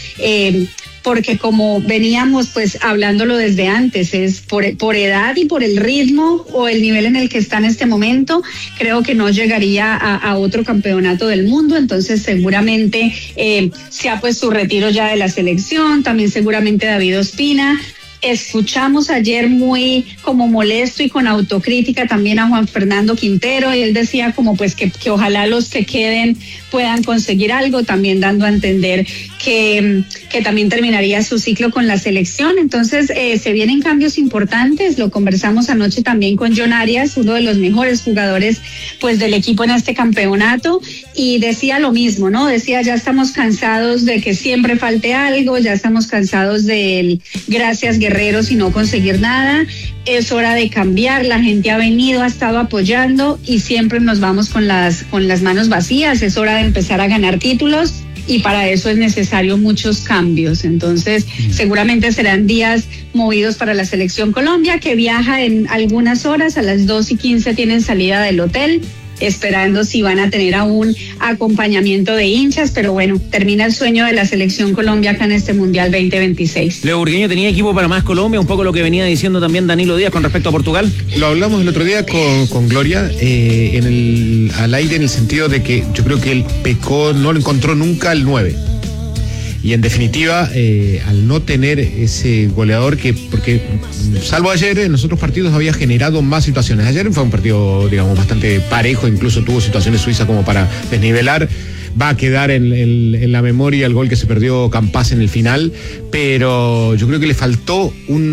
porque como veníamos pues hablándolo desde antes, es por edad y por el ritmo o el nivel en el que está en este momento, creo que no llegaría a otro campeonato del mundo. Entonces seguramente sea pues su retiro ya de la selección, también seguramente David Ospina. Escuchamos ayer muy como molesto y con autocrítica también a Juan Fernando Quintero, y él decía como pues que ojalá los que queden puedan conseguir algo, también dando a entender que también terminaría su ciclo con la selección. Entonces se vienen cambios importantes, lo conversamos anoche también con John Arias, uno de los mejores jugadores pues del equipo en este campeonato, y decía lo mismo, ¿no? Decía, ya estamos cansados de que siempre falte algo, ya estamos cansados del gracias guerreros y no conseguir nada, es hora de cambiar, la gente ha venido, ha estado apoyando y siempre nos vamos con las manos vacías, es hora de empezar a ganar títulos y para eso es necesario muchos cambios. Entonces seguramente serán días movidos para la selección Colombia, que viaja en algunas horas, a las 2:15 tienen salida del hotel, esperando si van a tener aún acompañamiento de hinchas, pero bueno, termina el sueño de la selección Colombia acá en este Mundial 2026. Leo Burgueño, ¿tenía equipo para más Colombia? Un poco lo que venía diciendo también Danilo Díaz con respecto a Portugal. Lo hablamos el otro día con Gloria al aire, en el sentido de que yo creo que él pecó, no lo encontró nunca el 9. Y en definitiva, al no tener ese goleador porque salvo ayer, en los otros partidos había generado más situaciones. Ayer fue un partido, digamos, bastante parejo, incluso tuvo situaciones Suiza como para desnivelar. Va a quedar en la memoria el gol que se perdió Campas en el final, pero yo creo que le faltó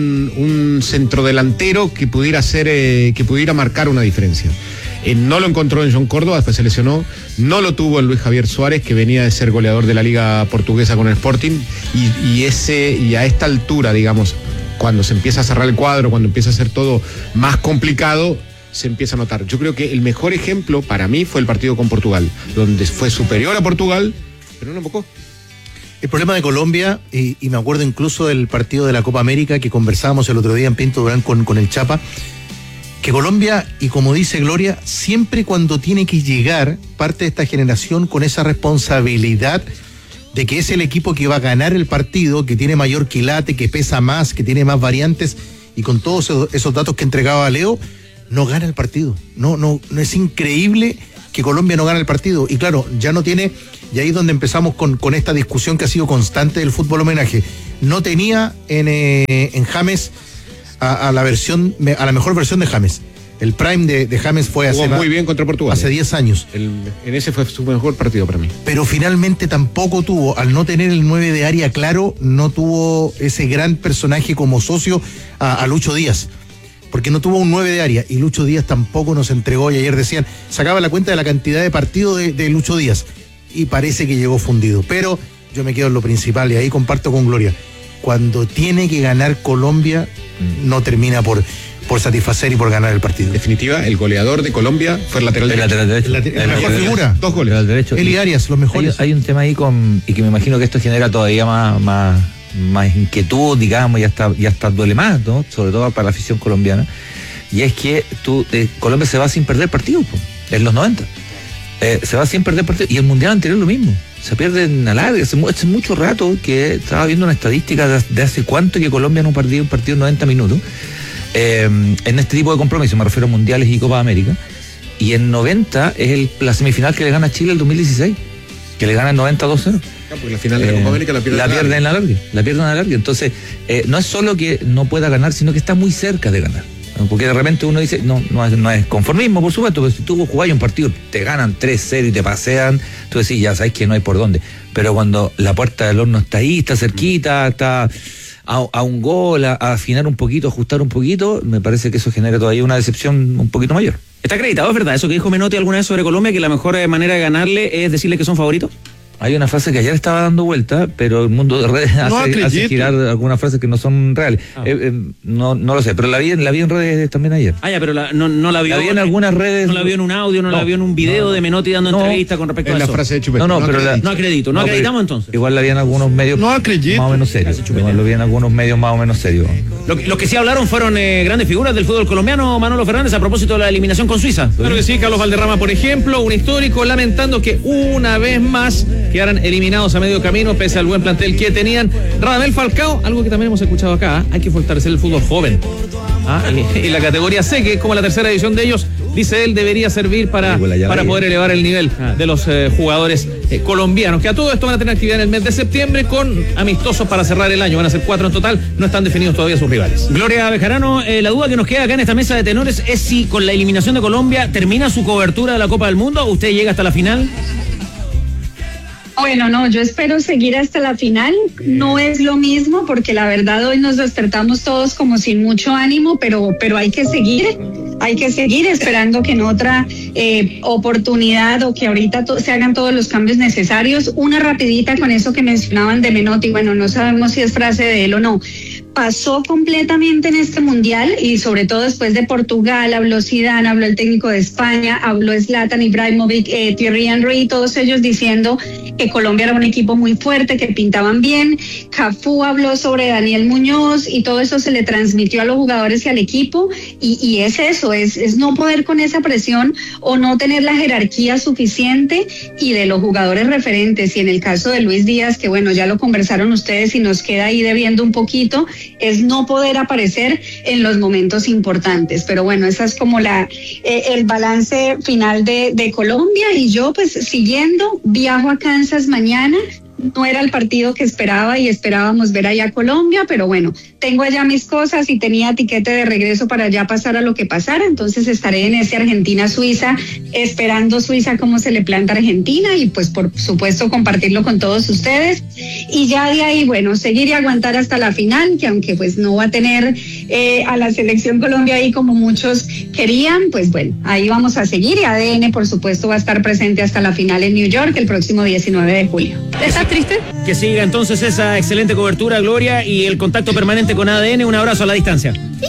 un centrodelantero que pudiera marcar una diferencia. No lo encontró en John Córdoba, después se lesionó. No lo tuvo en Luis Javier Suárez, que venía de ser goleador de la Liga Portuguesa con el Sporting. Y a esta altura, digamos, cuando se empieza a cerrar el cuadro, cuando empieza a ser todo más complicado, se empieza a notar. Yo creo que el mejor ejemplo para mí fue el partido con Portugal, donde fue superior a Portugal, pero no enfocó. El problema de Colombia, y me acuerdo incluso del partido de la Copa América que conversábamos el otro día en Pinto Durán con el Chapa, que Colombia, y como dice Gloria, siempre cuando tiene que llegar, parte de esta generación con esa responsabilidad de que es el equipo que va a ganar el partido, que tiene mayor quilate, que pesa más, que tiene más variantes, y con todos esos datos que entregaba Leo, no gana el partido. No es increíble que Colombia no gane el partido. Y claro, ya no tiene, y ahí es donde empezamos con esta discusión que ha sido constante del fútbol homenaje. No tenía en James a la mejor versión de James. El prime de James fue muy bien contra Portugal. Hace 10 años. En ese fue su mejor partido para mí. Pero finalmente tampoco tuvo, al no tener el 9 de área claro, no tuvo ese gran personaje como socio a Lucho Díaz. Porque no tuvo un 9 de área y Lucho Díaz tampoco nos entregó, y ayer decían, sacaba la cuenta de la cantidad de partidos de Lucho Díaz y parece que llegó fundido. Pero yo me quedo en lo principal y ahí comparto con Gloria. Cuando tiene que ganar Colombia, no termina por satisfacer y por ganar el partido. En definitiva, el goleador de Colombia fue el lateral derecho. La mejor figura. 2 goles. Derecho. Eli Arias, los mejores. Hay un tema ahí y que me imagino que esto genera todavía más inquietud, digamos, y hasta duele más, ¿no? Sobre todo para la afición colombiana. Y es que Colombia se va sin perder partidos, en los 90. se va sin perder partido. Y el mundial anterior lo mismo. Se pierden a larga. Hace mucho rato que estaba viendo una estadística de hace cuánto que Colombia no perdió un partido en 90 minutos. En este tipo de compromisos, me refiero a mundiales y Copa América. Y en 90 es la semifinal que le gana a Chile el 2016, que le gana en 90 2-0. Porque la final de la Copa América la pierden en la larga. Entonces, no es solo que no pueda ganar, sino que está muy cerca de ganar. Porque de repente uno dice, no es conformismo, por supuesto, pero si tú jugás un partido, te ganan 3-0 y te pasean, tú decís, ya sabes que no hay por dónde. Pero cuando la puerta del horno está ahí, está cerquita, está a un gol, a afinar un poquito, ajustar un poquito, me parece que eso genera todavía una decepción un poquito mayor. ¿Está acreditado, es verdad, eso que dijo Menotti alguna vez sobre Colombia, que la mejor manera de ganarle es decirle que son favoritos? Hay una frase que ayer estaba dando vuelta, pero el mundo de redes hace girar algunas frases que no son reales. No lo sé, pero la vi en redes también ayer. Pero no la vio. La vi en algunas redes. No la vio en un audio, no la vio en un video de Menotti dando entrevista con respecto a eso. La frase de Chupete. No acredito. No acreditamos entonces. Igual la vi en algunos medios más o menos serios. Igual lo vi en algunos medios más o menos serios. Los que sí hablaron fueron grandes figuras del fútbol colombiano, Manolo Fernández, a propósito de la eliminación con Suiza. Claro que sí, Carlos Valderrama, por ejemplo, un histórico lamentando que una vez más quedaran eliminados a medio camino pese al buen plantel que tenían. Radamel Falcao, algo que también hemos escuchado acá, hay que fortalecer el fútbol joven. Y la categoría C, que es como la tercera edición de ellos, dice él, debería servir para poder elevar el nivel de los jugadores colombianos, que a todo esto van a tener actividad en el mes de septiembre con amistosos para cerrar el año. Van a ser 4 en total, no están definidos todavía sus rivales. Gloria Bejarano, la duda que nos queda acá en esta mesa de tenores es si con la eliminación de Colombia termina su cobertura de la Copa del Mundo o usted llega hasta la final. Bueno, no, yo espero seguir hasta la final. No es lo mismo porque la verdad hoy nos despertamos todos como sin mucho ánimo, pero hay que seguir esperando que en otra oportunidad o que ahorita se hagan todos los cambios necesarios. Una rapidita con eso que mencionaban de Menotti, bueno, no sabemos si es frase de él o no. Pasó completamente en este mundial y sobre todo después de Portugal, habló Zidane, habló el técnico de España, habló Zlatan Ibrahimovic, Thierry Henry, todos ellos diciendo que Colombia era un equipo muy fuerte, que pintaban bien. Cafú habló sobre Daniel Muñoz y todo eso se le transmitió a los jugadores y al equipo y es eso, es no poder con esa presión o no tener la jerarquía suficiente y de los jugadores referentes. Y en el caso de Luis Díaz, que bueno, ya lo conversaron ustedes y nos queda ahí debiendo un poquito, es no poder aparecer en los momentos importantes. Pero bueno, esa es como el balance final de Colombia. Y yo pues siguiendo, viajo a Kansas mañana. No era el partido que esperaba y esperábamos ver allá a Colombia, pero bueno, tengo allá mis cosas y tenía tiquete de regreso para ya pasar a lo que pasara, entonces estaré en ese Argentina-Suiza, esperando Suiza cómo se le planta a Argentina y pues por supuesto compartirlo con todos ustedes y ya de ahí, bueno, seguir y aguantar hasta la final, que aunque pues no va a tener a la selección Colombia ahí como muchos querían, pues bueno, ahí vamos a seguir y ADN por supuesto va a estar presente hasta la final en New York el próximo 19 de julio. ¿Estás triste? Que siga entonces esa excelente cobertura, Gloria, y el contacto permanente con ADN. Un abrazo a la distancia.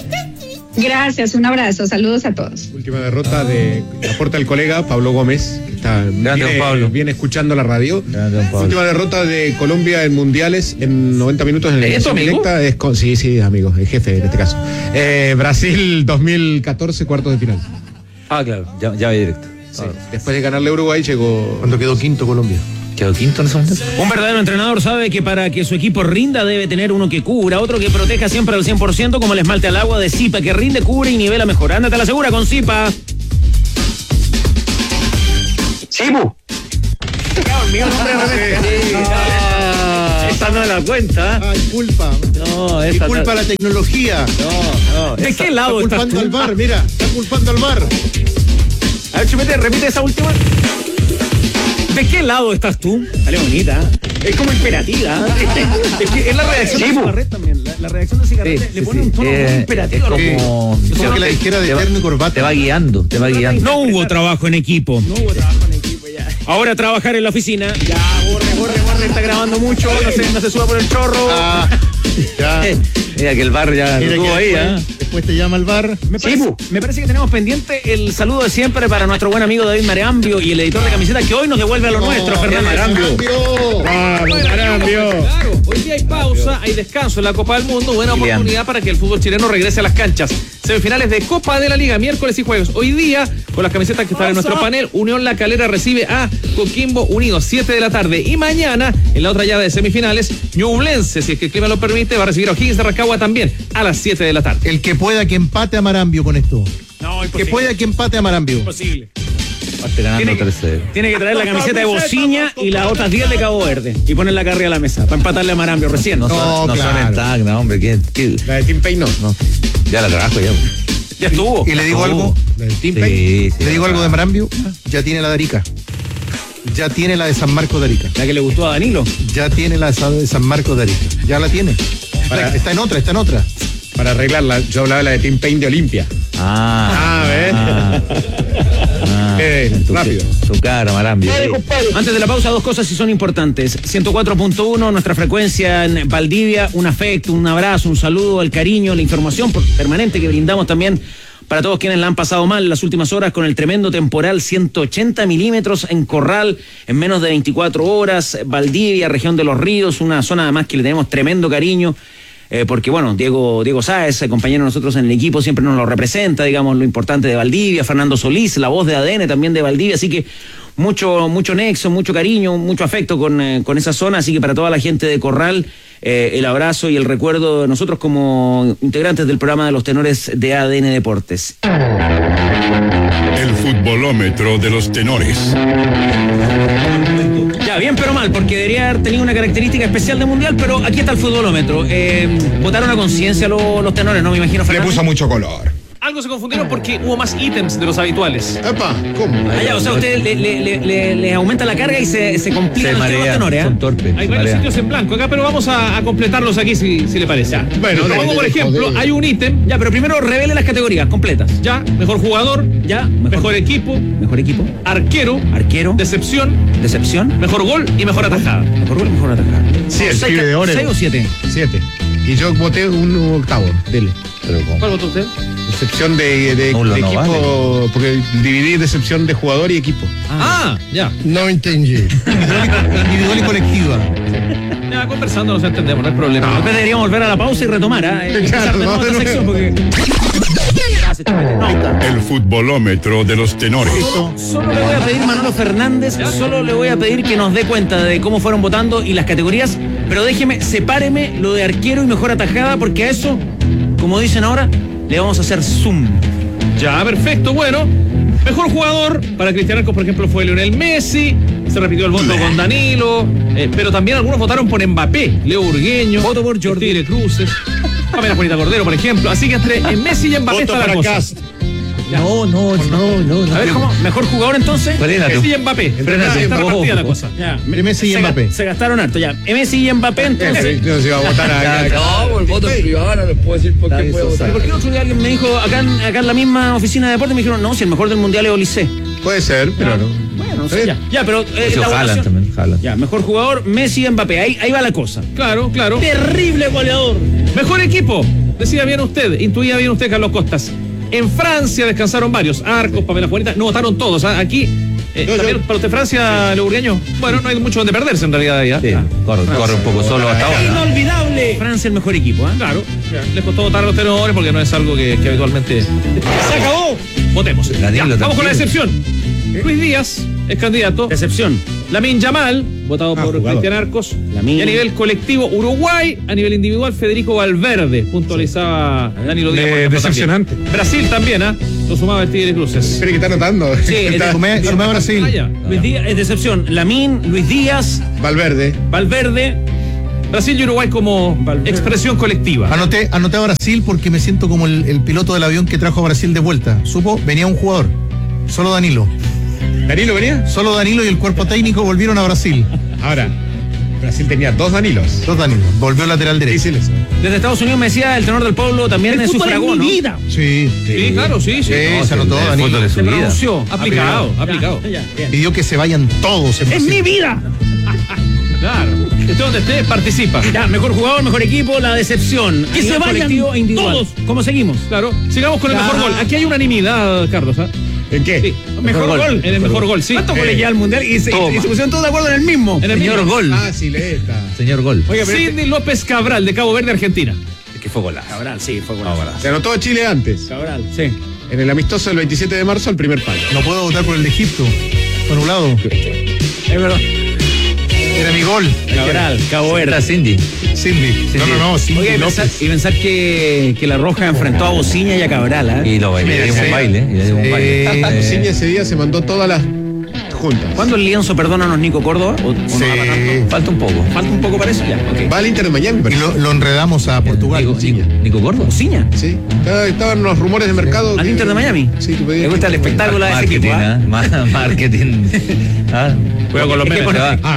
Gracias, un abrazo, saludos a todos. Última derrota de aporta el colega Pablo Gómez, que está viene escuchando la radio. Última derrota de Colombia en mundiales en 90 minutos en la edición directa. Sí, amigo, el jefe en este caso. Brasil 2014, cuartos de final. Claro, ya ve directo. Sí. Después de ganarle a Uruguay llegó. Cuando quedó quinto Colombia. ¿Quedó quinto en ese momento? Un verdadero entrenador sabe que para que su equipo rinda debe tener uno que cubra, otro que proteja siempre al 100%, como el esmalte al agua de Zipa, que rinde, cubre y nivela mejor. Ándate a la segura con Zipa. Zipu. Esta no es la cuenta. Culpa. No, culpa la tecnología. No. ¿De qué lado está culpando al VAR? Mira, está culpando al VAR. A ver, Chupete, repite esa última. ¿De qué lado estás tú? Dale bonita. Es como imperativa. Es la reacción de Cigarret también. La reacción de Cigarret le pone un tono muy imperativo. Como que la dijera de terno y corbata. Te va guiando. No hubo trabajo en equipo. Ya. Ahora trabajar en la oficina. Ya, borre. Está grabando mucho. No se suba por el chorro. Ya. Mira que el bar ya estuvo ahí, Después te llama el bar. Me parece que tenemos pendiente el saludo de siempre para nuestro buen amigo David Mareambio y el editor de camiseta que hoy nos devuelve a lo nuestro, Fernando Mareambio. Vamos, Marambio. Claro, hoy día hay pausa, hay descanso en la Copa del Mundo. Buena oportunidad para que el fútbol chileno regrese a las canchas. Semifinales de Copa de la Liga, miércoles y jueves. Hoy día, con las camisetas que están en nuestro panel, Unión La Calera recibe a Coquimbo Unido, 7 de la tarde. Y mañana, en la otra llave de semifinales, Ñublense, si es que el clima lo permite, va a recibir a O'Higgins de Rancagua también a las 7 de la tarde. El que pueda que empate a Marambio con esto. No, imposible. Que pueda que empate a Marambio. Imposible. Tiene que traer la camiseta de Bociña y las otras 10 de Cabo Verde y poner la carrera a la mesa para empatarle a Marambio recién. No son en Tacna, hombre. La de Team Pay no. Ya la trabajo ya. Ya estuvo. Y le digo algo. La del Team Pay. Le digo algo de Marambio. Ya tiene la de Arica. Ya tiene la de San Marcos de Arica. La que le gustó a Danilo. Ya tiene la de San Marcos de Arica. Ya la tiene. Está en otra. Para arreglarla, yo hablaba de la de Team Paint de Olimpia. ¿Ves? Rápido. Tu cara, Marambio. Antes de la pausa, dos cosas sí son importantes. 104.1, nuestra frecuencia en Valdivia, un afecto, un abrazo, un saludo, el cariño, la información permanente que brindamos también para todos quienes la han pasado mal en las últimas horas con el tremendo temporal, 180 milímetros en Corral en menos de 24 horas, Valdivia, región de los Ríos, una zona además que le tenemos tremendo cariño. Porque bueno, Diego Sáez, compañero de nosotros en el equipo, siempre nos lo representa, digamos, lo importante de Valdivia, Fernando Solís, la voz de ADN también de Valdivia, así que mucho nexo, mucho cariño, mucho afecto con esa zona, así que para toda la gente de Corral, el abrazo y el recuerdo de nosotros como integrantes del programa de los tenores de ADN Deportes. El futbolómetro de los tenores. Ya, bien pero mal, porque debería haber tenido una característica especial de mundial, pero aquí está el futbolómetro. Votaron a conciencia los tenores, ¿no? Me imagino, Fernando. Le puso mucho color. Algo se confundieron porque hubo más ítems de los habituales. Epa, ¿cómo? O sea, usted le aumenta la carga y se complican los tenores. Son torpes. Hay varios sitios en blanco acá, pero vamos a completarlos aquí si le parece. Ya. Bueno, por ejemplo, hay un ítem. Ya, pero primero revele las categorías completas. Ya, mejor jugador. Ya, mejor equipo. Arquero. Decepción. Mejor gol y mejor atajada. Mejor gol y mejor atajada. Sí, el pibe de oro. 6 o 7. 7. Y yo voté un octavo. Dele. ¿Cuál votó usted? Decepción de equipo, vale. Porque dividir decepción de jugador y equipo. Ya. No entendí. Individual y colectiva. Ya, conversando nos entendemos, no hay problema. Después deberíamos volver a la pausa y retomar. Claro, esta sección porque... El futbolómetro de los tenores. Solo le voy a pedir, Manolo Fernández, que nos dé cuenta de cómo fueron votando y las categorías, pero sepáreme lo de arquero y mejor atajada, porque a eso, como dicen ahora, le vamos a hacer zoom. Ya, perfecto, bueno. Mejor jugador, para Cristian Arcos, por ejemplo, fue Lionel Messi. Se repitió el voto con Danilo. Pero también algunos votaron por Mbappé. Leo Burgueño. Voto por Jordi Tigre Cruces. Pamela Juanita Cordero, por ejemplo. Así que entre Messi y Mbappé está la cosa. No. A ver, ¿cómo? ¿Mejor jugador entonces? Messi y Mbappé. Está repartida la cosa. Ya. Messi y Mbappé. Se gastaron harto, ya. Messi y Mbappé, entonces. No se iba a votar a... No, el voto privado no les puedo decir por qué puede votar. ¿Por qué no otro día alguien me dijo, acá en la misma oficina de deporte, me dijeron, no, si el mejor del mundial es Olise? Puede ser, pero no. Bueno, ya, pero la Haaland también, Haaland. Ya, mejor jugador, Messi y Mbappé. Ahí va la cosa. Claro. Terrible goleador. Mejor equipo. Decía bien usted, intuía bien usted, Carlos Costas. En Francia descansaron varios. Arcos, Pamela Juanita, no votaron todos. Aquí, también para usted Francia, Leo Burgueño. Bueno, no hay mucho donde perderse en realidad ya. Sí, corre un poco solo hasta ahora. Inolvidable. Francia el mejor equipo, ¿eh? Claro. Les costó votar a los tenores porque no es algo que habitualmente... ¡Se acabó! Votemos. Vamos con la decepción. Luis Díaz es candidato. Decepción. Lamine Yamal, votado por Cristian Arcos. Y a nivel colectivo, Uruguay. A nivel individual, Federico Valverde. Puntualizaba Danilo Díaz. Decepcionante. También. Brasil también, Lo sumaba el Tigre Cruces. Pero que está anotando. Sí, sumé a Brasil. Luis Díaz es decepción. Lamine, Luis Díaz. Valverde. Brasil y Uruguay como expresión colectiva. Anoté a Brasil porque me siento como el piloto del avión que trajo a Brasil de vuelta. Venía un jugador. Solo Danilo. ¿Danilo venía? Solo Danilo y el cuerpo técnico volvieron a Brasil. Ahora, Brasil tenía 2 Danilos. Volvió lateral derecho. Desde Estados Unidos me decía el tenor del pueblo también en su fragón, ¿no? Sí, claro, sí. Se anotó Danilo. Se pronunció. Aplicado. Pidió que se vayan todos. ¡Es mi vida! Claro. Usted donde esté, participa. Ya, mejor jugador, mejor equipo, la decepción. Que se vayan todos. ¿Cómo seguimos? Claro. Sigamos con el mejor gol. Aquí hay unanimidad, Carlos. ¿En qué? Sí, mejor gol. En el mejor gol, sí. ¿Cuántos goles ya al mundial? Y se pusieron todos de acuerdo en el mismo. Señor Gol. Señor Gol. Sidney López Cabral, de Cabo Verde, Argentina. Que fue golazo. Cabral, sí, fue golazo. Se anotó a Chile antes. Cabral, sí. En el amistoso del 27 de marzo, el primer palo. No puedo votar por el de Egipto. Fue anulado. Es verdad. Era mi gol. Cabral, Cabo Verde. Está Cindy. No, Cindy. Oye, y pensar que la Roja enfrentó a Bociña y a Cabral, ¿eh? Y lo le dio un baile. Bociña ese día se mandó todas las juntas. ¿Cuándo el lienzo perdónanos Nico Córdoba? ¿O no va para tanto? Falta un poco. ¿Falta un poco para eso? Ya, okay. Va al Inter de Miami. Y lo enredamos a Portugal. Nico Córdoba. ¿Bociña? Sí. Estaban los rumores de mercado. ¿Al Inter de Miami? Sí, me gusta el espectáculo de ese equipo. Marketing. Juega con los memes.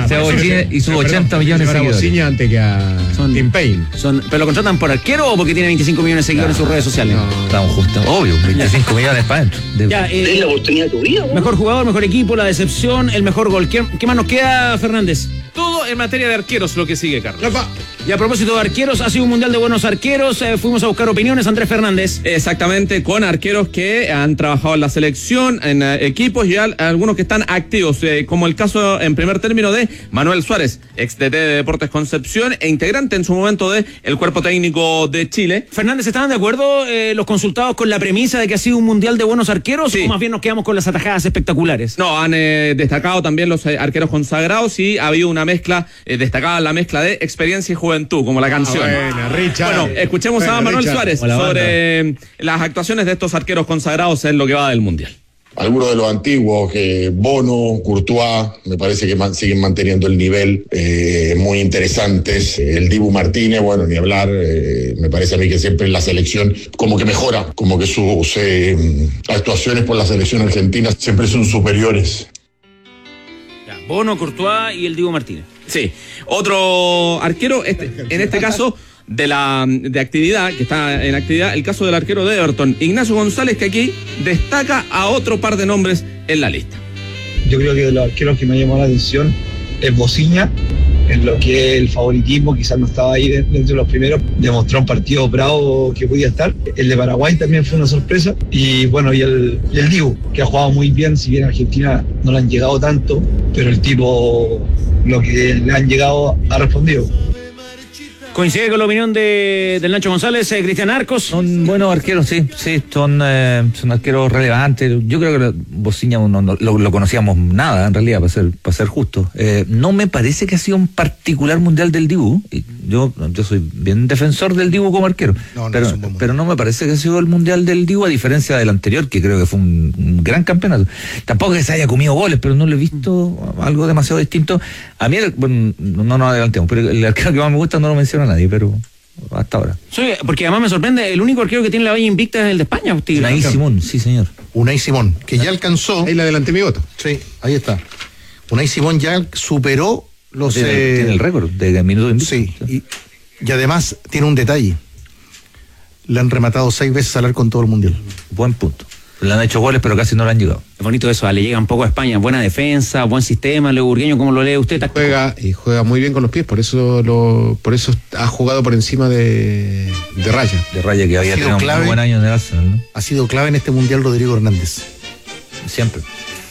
Hizo 80 millones de seguidores. Bociña antes que a Tim Payne. ¿Pero lo contratan por arquero o porque tiene 25 millones de seguidores en sus redes sociales? No, estamos justos. Obvio, 25 millones para adentro. Es la oportunidad de tu vida. Mejor jugador, mejor equipo, la decepción, el mejor gol. ¿Qué más nos queda, Fernández? Todo en materia de arqueros lo que sigue, Carlos. Y a propósito de arqueros, ha sido un mundial de buenos arqueros. Fuimos a buscar opiniones, Andrés Fernández. Exactamente, con arqueros que han trabajado en la selección, en equipos y algunos que están activos, como el caso en primer término de Manuel Suárez, ex DT de Deportes Concepción e integrante en su momento de el cuerpo técnico de Chile. Fernández, ¿estaban de acuerdo los consultados con la premisa de que ha sido un mundial de buenos arqueros? Sí. ¿O más bien nos quedamos con las atajadas espectaculares? No, han destacado también los arqueros consagrados y ha habido una mezcla, destacada la mezcla de experiencia y juventud, como la canción. Bueno, escuchemos a Manuel Suárez sobre las actuaciones de estos arqueros consagrados en lo que va del Mundial. Algunos de los antiguos, Bono, Courtois, me parece que siguen manteniendo el nivel, muy interesantes. El Dibu Martínez, bueno, ni hablar, me parece a mí que siempre en la selección como que mejora, como que sus actuaciones por la selección argentina siempre son superiores. Bono, Courtois y el Dibu Martínez. Sí, otro arquero, en este caso de actividad, que está en actividad, el caso del arquero de Everton, Ignacio González, que aquí destaca a otro par de nombres en la lista. Yo creo que de los arqueros que me llamó la atención es Bociña, en lo que el favoritismo quizás no estaba ahí dentro de los primeros, demostró un partido bravo que podía estar. El de Paraguay también fue una sorpresa, y bueno, y el Dibu, que ha jugado muy bien, si bien a Argentina no le han llegado tanto, pero el tipo, lo que le han llegado, ha respondido. ¿Coincide con la opinión del Nacho González, Cristian Arcos? Son buenos arqueros, sí, son arqueros relevantes. Yo creo que Bociña no lo conocíamos nada, en realidad, para ser justo. No me parece que ha sido un particular mundial del Dibu. Yo soy bien defensor del Dibu como arquero, pero no me parece que ha sido el mundial del Dibu, a diferencia del anterior, que creo que fue un gran campeonato. Tampoco que se haya comido goles, pero no le he visto algo demasiado distinto. A mí, no adelantemos, pero el arquero que más me gusta no lo menciona nadie, pero hasta ahora. Sí, porque además me sorprende, el único arquero que tiene la valla invicta es el de España. Unai Simón, sí señor. Unai Simón, que ya alcanzó. Ahí la adelanté mi voto. Sí, ahí está. Unai Simón ya superó los... Tiene el récord de minutos invictos. Sí, y además tiene un detalle. Le han rematado 6 veces al arco en todo el mundial. Buen punto. Le han hecho goles, pero casi no le han llegado. Es bonito eso, le llega un poco a España. Buena defensa, buen sistema, Leo Burgueño, ¿cómo lo lee usted? Juega muy bien con los pies, por eso ha jugado por encima de Raya. De Raya, que había tenido un buen año en el Arsenal, ¿no? Ha sido clave en este mundial Rodrigo Hernández. Siempre.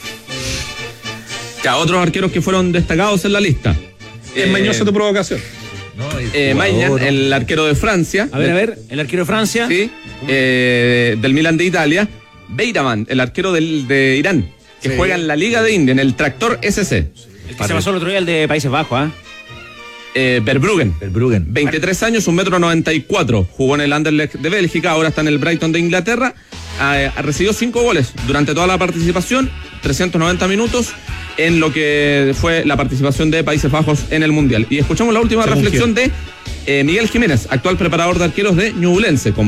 Ya, otros arqueros que fueron destacados en la lista. Es mañosa tu provocación. Maignan, el arquero de Francia. A ver, el arquero de Francia. Sí, del Milan de Italia. Beiraman, el arquero de Irán, que juega en la Liga de India, en el Tractor SC. El que se pasó el otro día, el de Países Bajos, Verbruggen. 23 años, 1,94 m. Jugó en el Anderlecht de Bélgica, ahora está en el Brighton de Inglaterra. Recibió 5 goles durante toda la participación, 390 minutos en lo que fue la participación de Países Bajos en el Mundial. Y escuchamos la última reflexión de Miguel Jiménez, actual preparador de arqueros de Ñublense.